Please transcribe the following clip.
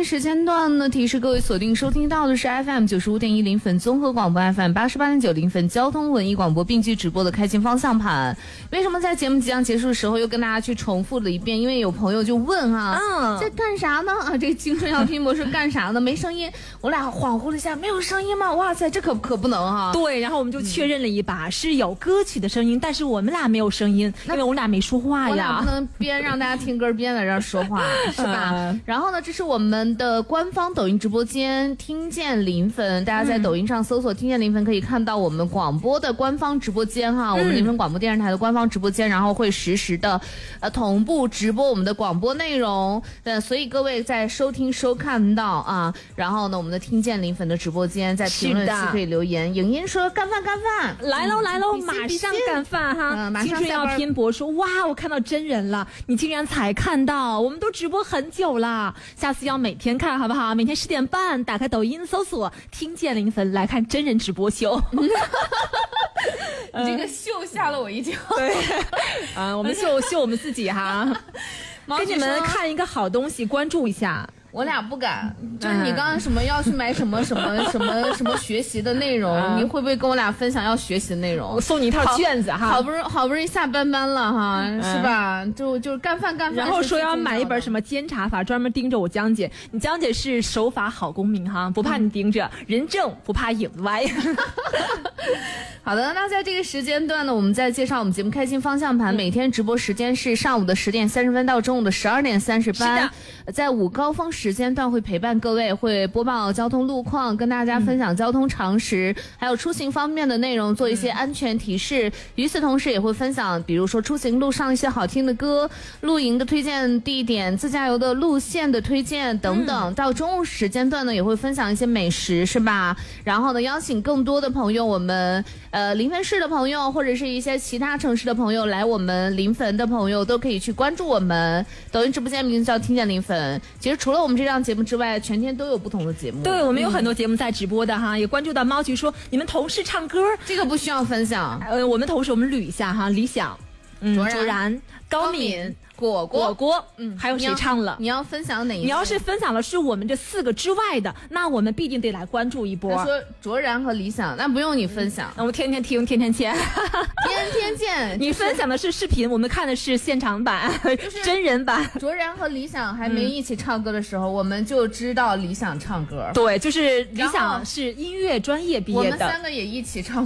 个时间段呢，提示各位锁定收听到的是 FM 95.1临汾综合广播 FM 88.9临汾交通文艺广播并机直播的开心方向盘。为什么在节目即将结束的时候又跟大家去重复了一遍？因为有朋友就问在干啥呢？这个青春要拼搏是干啥呢？没声音，我俩恍惚了一下，没有声音吗？哇塞，这可不能对，然后我们就确认了一把，是有歌曲的声音，但是我们俩没有声音，因为我们俩没说话呀。 我俩不能边让大家听歌边在这儿说话，是吧？然后呢，这是我们的官方抖音直播间，听见临汾，大家在抖音上搜索听见临汾，可以看到我们广播的官方直播间我们临汾广播电视台的官方直播间，然后会实时的同步直播我们的广播内容。所以各位在收听收看到然后呢，我们的听见临汾的直播间，在评论区可以留言。影音说干饭， 来喽，马上干饭马上青春要拼搏说哇，我看到真人了，你竟然才看到，我们都直播很久了，下次要每天看好不好？每天10点半打开抖音搜索听见临汾来看真人直播秀。 你这个秀吓了我一跳。 对，我们秀我们自己给你们看一个好东西，关注一下。 我俩不敢，就是你刚刚什么要去买什么学习的内容，你会不会跟我俩分享要学习的内容？ 我送你一套卷子好不容易下班了是吧？就是干饭。 然后说要买一本什么监察法，专门盯着我江姐。你江姐是守法好公民不怕你盯着，人正不怕影子歪。 好的，那在这个时间段呢，我们再介绍我们节目开心方向盘。每天直播时间是上午的10点30分到中午的12点30分。在午高峰时间段会陪伴各位，会播报交通路况，跟大家分享交通常识，还有出行方面的内容，做一些安全提示。与此同时也会分享，比如说出行路上一些好听的歌，露营的推荐地点，自驾游的路线的推荐等等。到中午时间段呢，也会分享一些美食，是吧？然后呢，邀请更多的朋友，我们临汾市的朋友，或者是一些其他城市的朋友，来我们临汾的朋友都可以去关注我们抖音直播间，名字叫听见临汾。其实除了我们这档节目之外，全天都有不同的节目。 对，我们有很多节目在直播的也关注到猫菊说你们同事唱歌， 这个不需要分享。 我们同事我们捋一下理想、卓然、高敏、果果，还有谁唱了？ 你要分享哪一个？ 你要是分享了是我们这4个之外的，那我们必定得来关注一波。 他说卓然和理想，那不用你分享， 我们天天听，天天见， 天天见。 你分享的是视频，我们看的是现场版，真人版。 卓然和理想还没一起唱歌的时候，我们就知道理想唱歌。 对，就是理想是音乐专业毕业的， 我们3个也一起唱